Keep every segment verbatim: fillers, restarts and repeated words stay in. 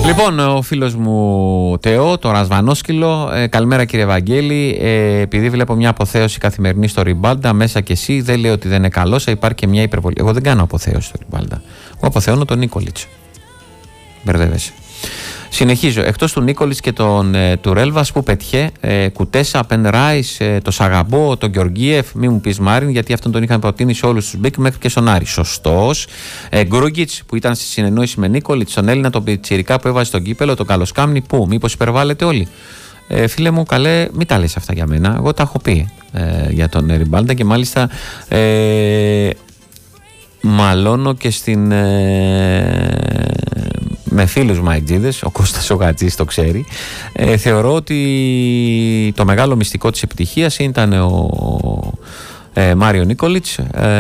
Λοιπόν, ο φίλος μου Τεό, το Ρασβανόσκυλο, ε, καλημέρα κύριε Βαγγέλη. Ε, επειδή βλέπω μια αποθέωση καθημερινή στο Ριμπάλντα, μέσα και εσύ, δεν λέω ότι δεν είναι καλό, θα υπάρχει και μια υπερβολή. Εγώ δεν κάνω αποθέωση στο Ριμπάλντα. Εγώ αποθεώνω τον Νίκολιτς. Μπερδεύεσαι. Συνεχίζω. Εκτός του Νίκολιτς και τον ε, του Ρέλβας που πετυχέ, ε, Κουτέσα, Πεν Ράις, ε, το Σαγαμπό, τον Γεωργίεφ, μη μου πεις Μάριν, γιατί αυτόν τον είχαν προτείνει σε όλους τους μπικ μέχρι και στον Άρη. Σωστός. Ε, Γκρούγκιτς που ήταν στη συνεννόηση με Νίκολιτς, τον Έλληνα, τον Πιτσιρικά που έβαζε στον κύπελο, τον Καλοσκάμνη, που μήπως υπερβάλλετε όλοι. Ε, φίλε μου, καλέ, μην τα λες αυτά για μένα. Εγώ τα έχω πει ε, για τον Ριμπάλντα και μάλιστα ε, μαλώνω και στην. Ε, με φίλους Μαϊτζίδες, ο Κώστας ο Γατζής το ξέρει. Ε, θεωρώ ότι το μεγάλο μυστικό της επιτυχίας ήταν ο ε, Μάριο Νίκολιτς.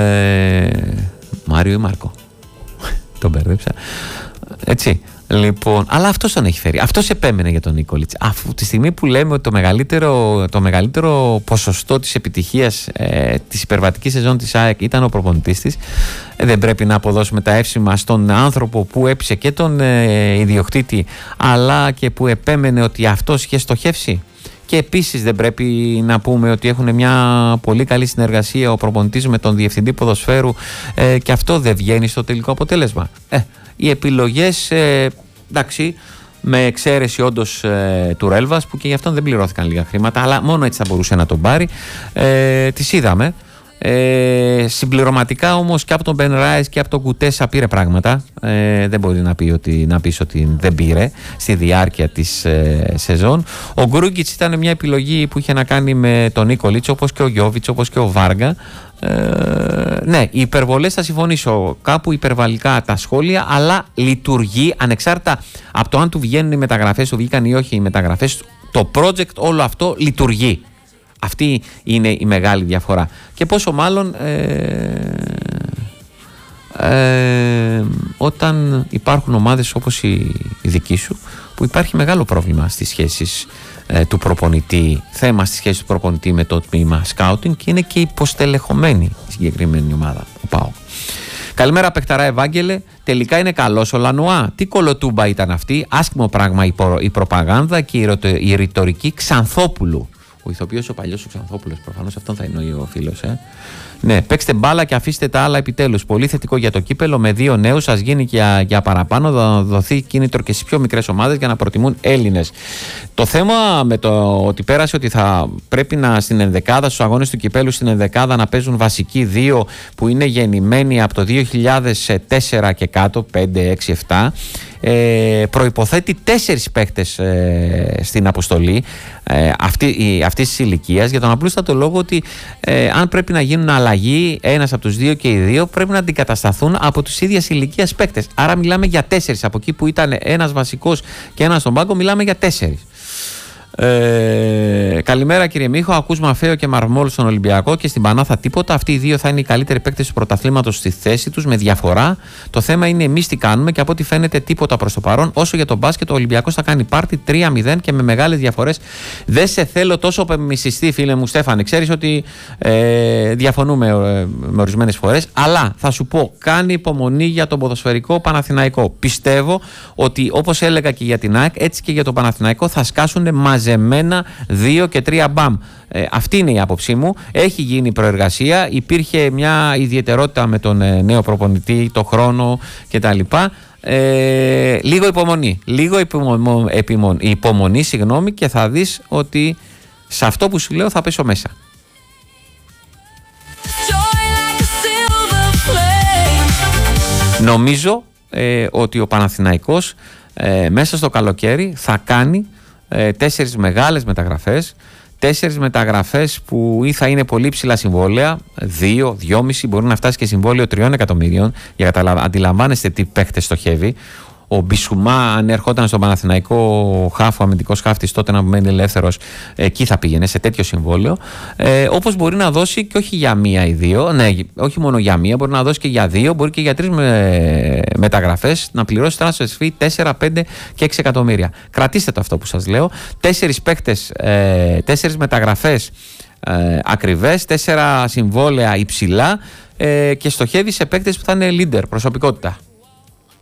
Ε, Μάριο ή Μάρκο. Τον μπέρδεψα. Έτσι. Λοιπόν, αλλά αυτός τον έχει φέρει. Αυτός επέμενε για τον Νίκολιτς. Αφού τη στιγμή που λέμε ότι το μεγαλύτερο, το μεγαλύτερο ποσοστό της επιτυχίας ε, της υπερβατικής σεζόν της ΑΕΚ ήταν ο προπονητής της, ε, δεν πρέπει να αποδώσουμε τα εύσημα στον άνθρωπο που έπεισε και τον ε, ιδιοκτήτη, αλλά και που επέμενε ότι αυτός είχε στοχεύσει. Και επίσης δεν πρέπει να πούμε ότι έχουν μια πολύ καλή συνεργασία ο προπονητής με τον διευθυντή ποδοσφαίρου ε, και αυτό δεν βγαίνει στο τελικό αποτέλεσμα. Ε, οι επιλογές, ε, εντάξει, με εξαίρεση όντως ε, του Ρέλβας, που και γι' αυτόν δεν πληρώθηκαν λίγα χρήματα, αλλά μόνο έτσι θα μπορούσε να τον πάρει, ε, τις είδαμε. Ε, συμπληρωματικά όμως και από τον Πεν Ράις και από τον Κουτέσα πήρε πράγματα. Ε, δεν μπορεί να, πει ότι, να πεις ότι δεν πήρε στη διάρκεια της ε, σεζόν. Ο Γκρούγκιτς ήταν μια επιλογή που είχε να κάνει με τον Νίκολιτς, όπως και ο Γιώβιτς, όπως και ο Βάργα. Ε, ναι, οι υπερβολές θα συμφωνήσω, κάπου υπερβαλλικά τα σχόλια, αλλά λειτουργεί ανεξάρτητα από το αν του βγαίνουν οι μεταγραφές, του βγήκαν ή όχι οι μεταγραφές. Το project όλο αυτό λειτουργεί. Αυτή είναι η μεγάλη διαφορά. Και πόσο μάλλον ε, ε, όταν υπάρχουν ομάδες όπως η, η δική σου, που υπάρχει μεγάλο πρόβλημα στις σχέσεις ε, του προπονητή, θέμα στις σχέσεις του προπονητή με το τμήμα scouting, και είναι και υποστελεχωμένη η συγκεκριμένη ομάδα, ο ΠΑΟ. Καλημέρα παιχταρά Ευάγγελε, τελικά είναι καλός ο Λανουά. Τι κολοτούμπα ήταν αυτή, άσχημο πράγμα η, προ, η προπαγάνδα και η, η ρητορική Ξανθόπουλου. Ο ηθοποιός ο παλιός ο Ξανθόπουλος, προφανώς αυτόν θα εννοεί ο φίλος. Ε. Ναι, παίξτε μπάλα και αφήστε τα άλλα επιτέλους. Πολύ θετικό για το κύπελο. Με δύο νέους, σας γίνει και για, για παραπάνω. Θα δοθεί κίνητρο και στις πιο μικρές ομάδες για να προτιμούν Έλληνες. Το θέμα με το ότι πέρασε ότι θα πρέπει να στην ενδεκάδα, στους αγώνες του κυπέλου, στην ενδεκάδα να παίζουν βασικοί δύο που είναι γεννημένοι από το δύο χιλιάδες τέσσερα και κάτω, πέντε, έξι, επτά. Ε, προϋποθέτει τέσσερις παίχτες ε, στην αποστολή ε, αυτή, αυτής της ηλικίας, για τον απλούστατο λόγο ότι ε, αν πρέπει να γίνουν αλλαγή ένας από τους δύο και οι δύο πρέπει να αντικατασταθούν από τους ίδιας ηλικίας παίχτες. Άρα μιλάμε για τέσσερις. Από εκεί που ήταν ένας βασικός και ένας στον πάγκο, μιλάμε για τέσσερις. Ε, καλημέρα κύριε Μίχο. Ακούς Μαφέο και Μαρμόλ στον Ολυμπιακό και στην Πανάθα τίποτα. Αυτοί οι δύο θα είναι οι καλύτεροι παίκτες του πρωταθλήματος στη θέση τους με διαφορά. Το θέμα είναι εμείς τι κάνουμε και από ό,τι φαίνεται τίποτα προς το παρόν. Όσο για τον μπάσκετ, ο Ολυμπιακός θα κάνει πάρτι τρία μηδέν και με μεγάλες διαφορές. Δεν σε θέλω τόσο μισιστή, φίλε μου Στέφανε. Ξέρεις ότι ε, διαφωνούμε ε, με ορισμένες φορές, αλλά θα σου πω, κάνει υπομονή για τον ποδοσφαιρικό Παναθηναϊκό. Πιστεύω ότι όπως έλεγα και για την ΑΕΚ, έτσι και για τον Παναθηναϊκό θα σκάσουν μαζί. Μαζεμένα δύο και τρία μπαμ. Ε, αυτή είναι η άποψή μου. Έχει γίνει προεργασία. Υπήρχε μια ιδιαιτερότητα με τον ε, νέο προπονητή, το χρόνο κτλ. Ε, λίγο υπομονή. Λίγο υπομονή, υπομονή, υπομονή συγγνώμη, και θα δεις ότι σε αυτό που σου λέω θα πέσω μέσα. Νομίζω ε, ότι ο Παναθηναϊκός ε, μέσα στο καλοκαίρι θα κάνει Ε, τέσσερις μεγάλες μεταγραφές, τέσσερις μεταγραφές που ή θα είναι πολύ ψηλά συμβόλαια, δύο, δυόμιση, μπορεί να φτάσει και συμβόλαιο τριών εκατομμυρίων, για να αντιλαμβάνεστε τι παίχτες στοχεύει. Ο Μπισουμά, αν ερχόταν στον Παναθηναϊκό χάφο, αμυντικός χάφτης, τότε να μένει ελεύθερος, εκεί θα πήγαινε σε τέτοιο συμβόλαιο. Ε, όπως μπορεί να δώσει και όχι για μία ή δύο, ναι, όχι μόνο για μία, μπορεί να δώσει και για δύο, μπορεί και για τρεις με, μεταγραφές, να πληρώσει transfer fee τέσσερα, πέντε και έξι εκατομμύρια. Κρατήστε το αυτό που σας λέω. Τέσσερις παίκτες, ε, τέσσερις μεταγραφές ε, ακριβές, τέσσερα συμβόλαια υψηλά ε, και στοχεύει σε παίκτες που θα είναι leader, προσωπικότητα.